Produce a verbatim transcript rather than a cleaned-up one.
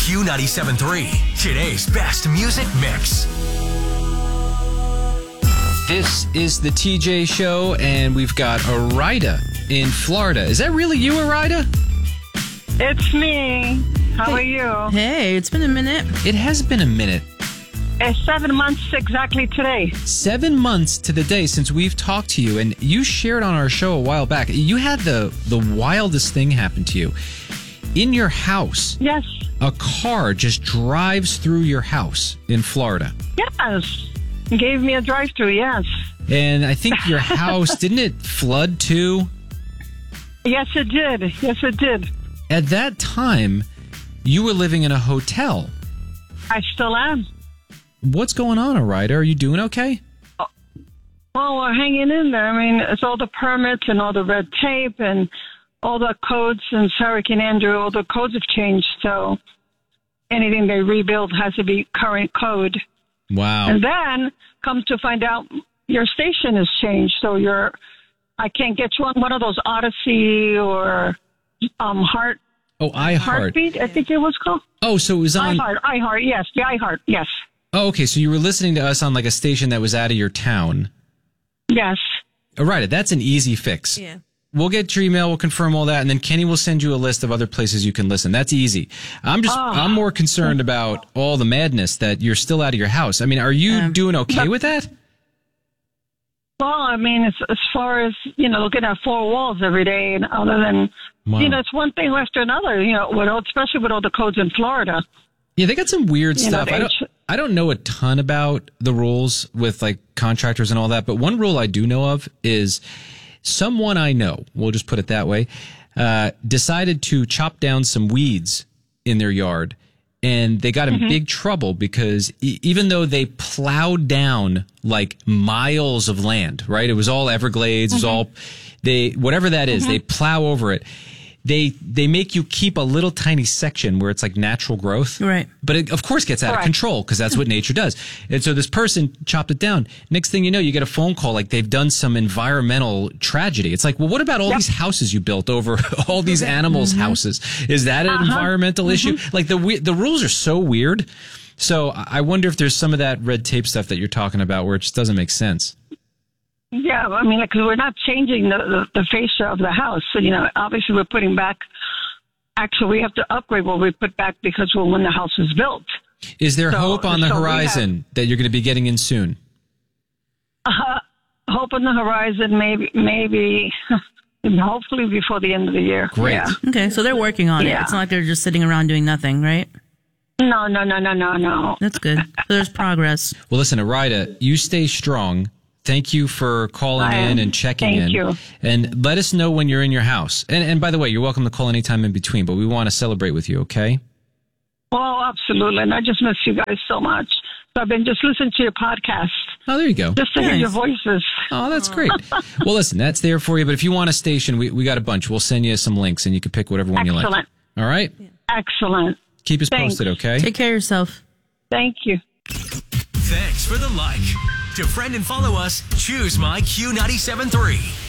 Q ninety-seven point three, today's best music mix. This is the T J Show, and we've got Arida in Florida. Is that really you, Arida? It's me. How are you? Hey, it's been a minute. It has been a minute. It's seven months exactly today. Seven months to the day since we've talked to you, and you shared on our show a while back. You had the, the wildest thing happen to you. In your house, Yes. a car just drives through your house in Florida. Yes. Gave me a drive-through, yes. And I think your house, didn't it flood too? Yes, it did. Yes, it did. At that time, you were living in a hotel. I still am. What's going on, Arida? Are you doing okay? Well, we're hanging in there. I mean, it's all the permits and all the red tape and all the codes since Hurricane Andrew. All the codes have changed, so anything they rebuild has to be current code. Wow. And then come to find out your station has changed. So you're, I can't get you on one of those Odyssey or um, Heart. Oh, iHeart. Heartbeat, I think it was called. Oh, so it was on. iHeart, iHeart, yes, the iHeart, yes. Oh, okay. So you were listening to us on like a station that was out of your town. Yes. All right. That's an easy fix. Yeah. We'll get your email. We'll confirm all that. And then Kenny will send you a list of other places you can listen. That's easy. I'm just, Oh. I'm more concerned about all the madness that you're still out of your house. I mean, are you Um, doing okay with that? Well, I mean, it's, as far as, you know, looking at four walls every day, and other than, Wow. you know, it's one thing after another, you know, with all, especially with all the codes in Florida. Yeah, they got some weird You know, stuff. the I don't, H- I don't know a ton about the rules with like contractors and all that, but one rule I do know of is someone I know, we'll just put it that way, uh, decided to chop down some weeds in their yard, and they got in Mm-hmm. big trouble because e- even though they plowed down like miles of land, right? It was all Everglades, it was all, they, whatever that is, they plow over it. They they make you keep a little tiny section where it's like natural growth. Right. But it, of course, gets out of Correct. control because that's what nature does. And so this person chopped it down. Next thing you know, you get a phone call like they've done some environmental tragedy. It's like, well, what about all Yep. these houses you built over all these animals' houses? Is that an environmental issue? Like the we- the rules are so weird. So I I wonder if there's some of that red tape stuff that you're talking about where it just doesn't make sense. Yeah, I mean, because we're not changing the, the, the fascia of the house. So, you know, obviously we're putting back, actually we have to upgrade what we put back because well, when the house is built. Is there So- hope on the so we horizon that you're going to be getting in soon? Uh, hope on the horizon, maybe, maybe, hopefully before the end of the year. Great. Yeah. Okay, so they're working on it. Yeah. It's not like they're just sitting around doing nothing, right? No, no, no, no, no, no. That's good. So there's progress. Well, listen, Arida, you stay strong. Thank you for calling I in am. and checking Thank in. you. And let us know when you're in your house. And, and by the way, you're welcome to call anytime in between, but we want to celebrate with you, okay? Oh, absolutely. And I just miss you guys so much. So I've been just listening to your podcast Oh, there you go. just to hear Nice. your voices. Oh, that's great. Well, listen, that's there for you. But if you want a station, we, we got a bunch. We'll send you some links and you can pick whatever one you like. Excellent. All right? Excellent. Keep us Thanks. posted, okay? Take care of yourself. Thank you. Thanks for the like. To friend and follow us, choose My Q ninety-seven point three.